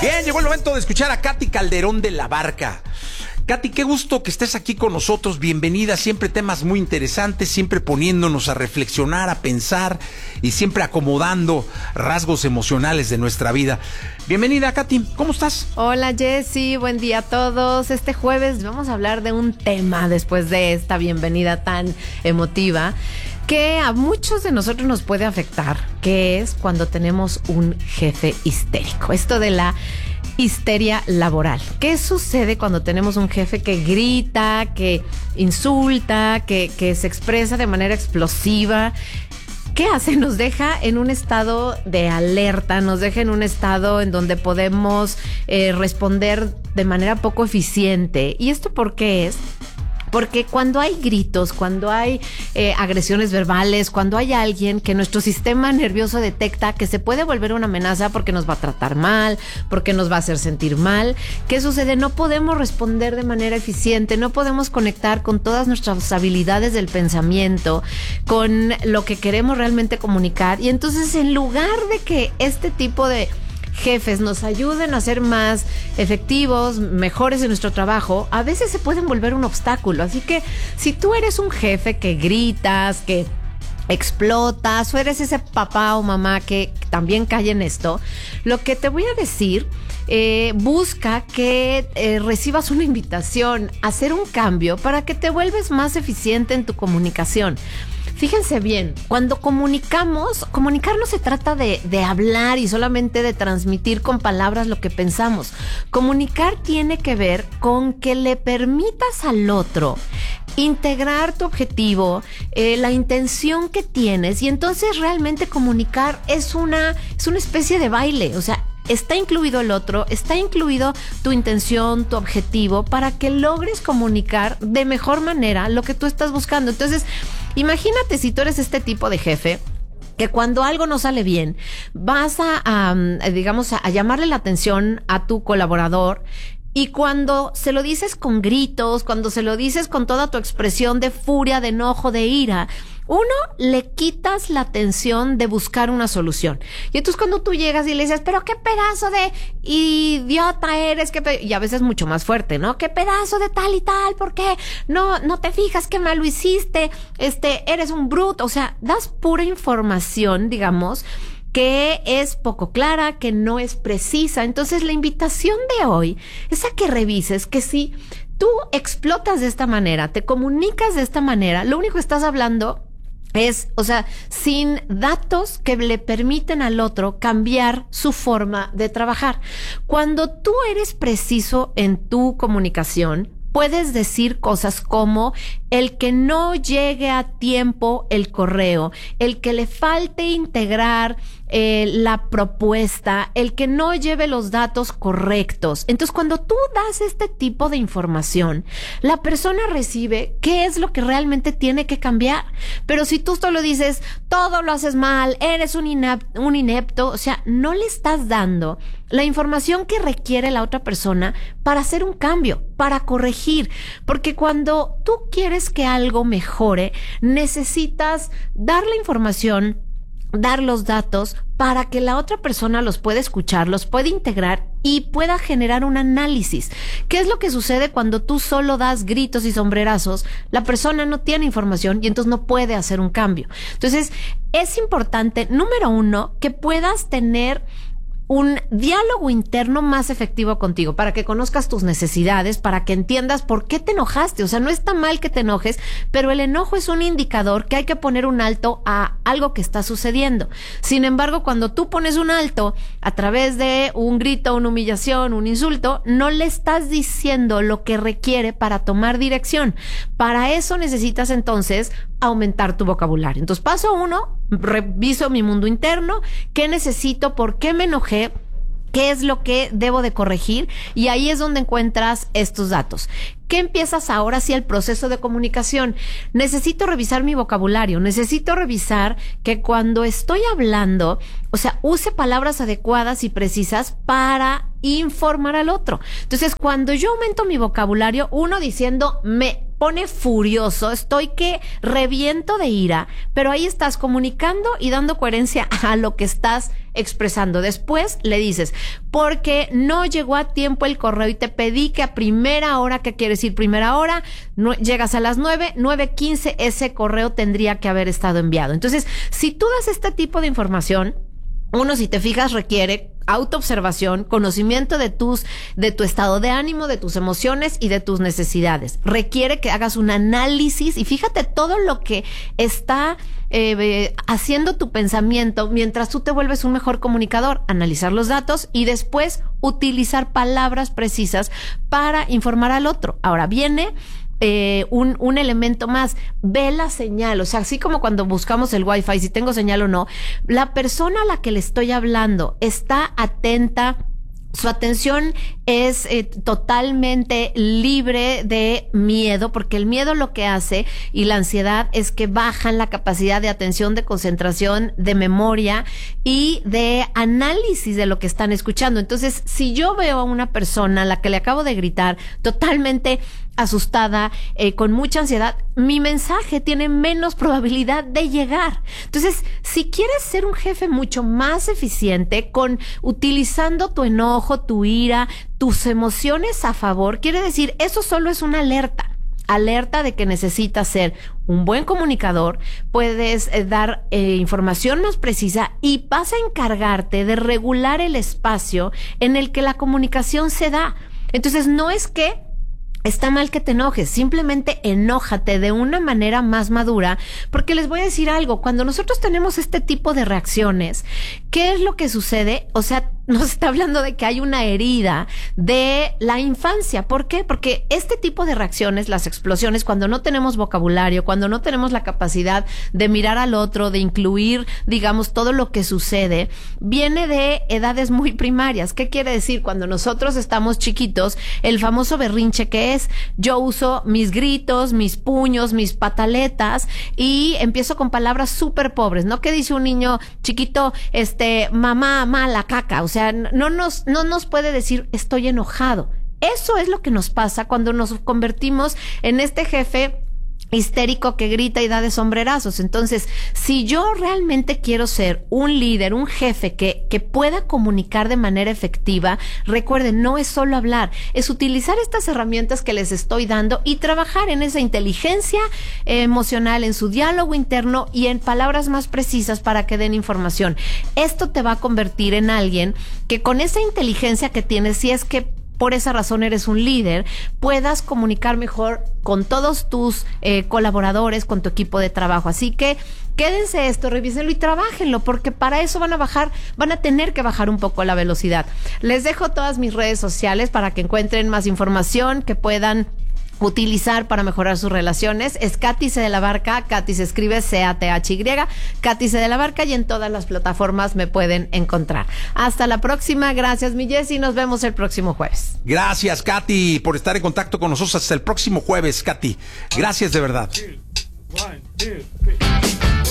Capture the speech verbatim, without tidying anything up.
Bien, llegó el momento de escuchar a Katy Calderón de La Barca. Katy, qué gusto que estés aquí con nosotros, bienvenida, siempre temas muy interesantes, siempre poniéndonos a reflexionar, a pensar y siempre acomodando rasgos emocionales de nuestra vida. Bienvenida, Katy, ¿cómo estás? Hola, Jessy, buen día a todos. Este jueves vamos a hablar de un tema después de esta bienvenida tan emotiva que a muchos de nosotros nos puede afectar, que es cuando tenemos un jefe histérico. Esto de la histeria laboral. ¿Qué sucede cuando tenemos un jefe que grita, que insulta, que, que se expresa de manera explosiva? ¿Qué hace? Nos deja en un estado de alerta, nos deja en un estado en donde podemos eh, responder de manera poco eficiente. ¿Y esto por qué es? Porque cuando hay gritos, cuando hay eh, agresiones verbales, cuando hay alguien que nuestro sistema nervioso detecta que se puede volver una amenaza porque nos va a tratar mal, porque nos va a hacer sentir mal, ¿qué sucede? No podemos responder de manera eficiente, no podemos conectar con todas nuestras habilidades del pensamiento, con lo que queremos realmente comunicar. Y entonces, en lugar de que este tipo de jefes nos ayuden a ser más efectivos, mejores en nuestro trabajo, a veces se pueden volver un obstáculo. Así que si tú eres un jefe que gritas, que explotas, o eres ese papá o mamá que también cae en esto, lo que te voy a decir, eh, busca que eh, recibas una invitación a hacer un cambio para que te vuelves más eficiente en tu comunicación. Fíjense bien, cuando comunicamos, comunicar no se trata de, de hablar y solamente de transmitir con palabras lo que pensamos. Comunicar tiene que ver con que le permitas al otro integrar tu objetivo, eh, la intención que tienes, y entonces realmente comunicar es una, es una especie de baile. O sea, está incluido el otro, está incluido tu intención, tu objetivo, para que logres comunicar de mejor manera lo que tú estás buscando. Entonces, imagínate si tú eres este tipo de jefe que cuando algo no sale bien, vas a, a digamos, a, a llamarle la atención a tu colaborador. Y cuando se lo dices con gritos, cuando se lo dices con toda tu expresión de furia, de enojo, de ira, uno, le quitas la atención de buscar una solución. Y entonces cuando tú llegas y le dices, pero qué pedazo de idiota eres, qué pe-", y a veces mucho más fuerte, ¿no? Qué pedazo de tal y tal, ¿por qué? No, no te fijas qué mal lo hiciste, este, eres un bruto. O sea, das pura información, digamos, que es poco clara, que no es precisa. Entonces la invitación de hoy es a que revises que si tú explotas de esta manera, te comunicas de esta manera, lo único que estás hablando es, o sea, sin datos que le permiten al otro cambiar su forma de trabajar. Cuando tú eres preciso en tu comunicación, puedes decir cosas como el que no llegue a tiempo el correo, el que le falte integrar eh, la propuesta, el que no lleve los datos correctos. Entonces, cuando tú das este tipo de información, la persona recibe qué es lo que realmente tiene que cambiar. Pero si tú solo dices, todo lo haces mal, eres un, inap- un inepto, o sea, no le estás dando la información que requiere la otra persona para hacer un cambio, para corregir. Porque cuando tú quieres que algo mejore, necesitas dar la información, dar los datos para que la otra persona los pueda escuchar, los pueda integrar y pueda generar un análisis. ¿Qué es lo que sucede cuando tú solo das gritos y sombrerazos? La persona no tiene información y entonces no puede hacer un cambio. Entonces, es importante, número uno, que puedas tener un diálogo interno más efectivo contigo, para que conozcas tus necesidades, para que entiendas por qué te enojaste. O sea, no está mal que te enojes, pero el enojo es un indicador que hay que poner un alto a algo que está sucediendo. Sin embargo, cuando tú pones un alto a través de un grito, una humillación, un insulto, no le estás diciendo lo que requiere para tomar dirección. Para eso necesitas entonces aumentar tu vocabulario. Entonces, paso uno, reviso mi mundo interno, qué necesito, por qué me enojé, qué es lo que debo de corregir, y ahí es donde encuentras estos datos. ¿Qué empiezas ahora sí el proceso de comunicación? Necesito revisar mi vocabulario, necesito revisar que cuando estoy hablando, o sea, use palabras adecuadas y precisas para informar al otro. Entonces, cuando yo aumento mi vocabulario, uno diciendo me pone furioso, estoy que reviento de ira, pero ahí estás comunicando y dando coherencia a lo que estás expresando. Después le dices, porque no llegó a tiempo el correo y te pedí que a primera hora, ¿qué quiere decir primera hora? No, llegas a las nueve, nueve quince, ese correo tendría que haber estado enviado. Entonces, si tú das este tipo de información, uno, si te fijas, requiere autoobservación, conocimiento de tus, de tu estado de ánimo, de tus emociones y de tus necesidades. Requiere que hagas un análisis y fíjate todo lo que está eh, haciendo tu pensamiento mientras tú te vuelves un mejor comunicador. Analizar los datos y después utilizar palabras precisas para informar al otro. Ahora viene Eh, un, un elemento más, ve la señal, o sea, así como cuando buscamos el Wi-Fi, si tengo señal o no, la persona a la que le estoy hablando está atenta, su atención es eh, totalmente libre de miedo, porque el miedo lo que hace y la ansiedad es que bajan la capacidad de atención, de concentración, de memoria y de análisis de lo que están escuchando. Entonces, si yo veo a una persona a la que le acabo de gritar totalmente asustada, eh, con mucha ansiedad, mi mensaje tiene menos probabilidad de llegar. Entonces, si quieres ser un jefe mucho más eficiente, con utilizando tu enojo, tu ira, tus emociones a favor, quiere decir, eso solo es una alerta. Alerta de que necesitas ser un buen comunicador, puedes eh, dar eh, información más precisa y vas a encargarte de regular el espacio en el que la comunicación se da. Entonces, no es que está mal que te enojes, simplemente enójate de una manera más madura, porque les voy a decir algo, cuando nosotros tenemos este tipo de reacciones, ¿qué es lo que sucede? O sea, nos está hablando de que hay una herida de la infancia. ¿Por qué? Porque este tipo de reacciones, las explosiones, cuando no tenemos vocabulario, cuando no tenemos la capacidad de mirar al otro, de incluir, digamos, todo lo que sucede, viene de edades muy primarias. ¿Qué quiere decir? Cuando nosotros estamos chiquitos, el famoso berrinche que es, yo uso mis gritos, mis puños, mis pataletas y empiezo con palabras súper pobres, ¿no? ¿Qué dice un niño chiquito? Este, mamá, mala, caca. O sea, no nos, no nos puede decir estoy enojado. Eso es lo que nos pasa cuando nos convertimos en este jefe histérico que grita y da de sombrerazos. Entonces, si yo realmente quiero ser un líder, un jefe que, que pueda comunicar de manera efectiva, recuerden, no es solo hablar, es utilizar estas herramientas que les estoy dando y trabajar en esa inteligencia eh, emocional, en su diálogo interno y en palabras más precisas para que den información. Esto te va a convertir en alguien que con esa inteligencia que tienes, si es que por esa razón eres un líder, puedas comunicar mejor con todos tus eh, colaboradores, con tu equipo de trabajo. Así que quédense esto, revísenlo y trabajenlo, porque para eso van a bajar, van a tener que bajar un poco la velocidad. Les dejo todas mis redes sociales para que encuentren más información, que puedan utilizar para mejorar sus relaciones. Es Katy C de la Barca, Katy se escribe C A T H Y, Katy C de la Barca, y en todas las plataformas me pueden encontrar. Hasta la próxima, gracias mi Jessy, nos vemos el próximo jueves. Gracias, Katy, por estar en contacto con nosotros. Hasta el próximo jueves, Katy. Gracias de verdad. One, two, three.